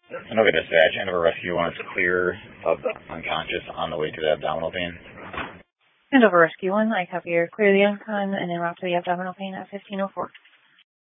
Anoka dispatch, end of a rescue one is clear of unconscious on the way to the abdominal pain. And over rescue 1, I copy your clear the uncon and then route to the abdominal pain at 1504.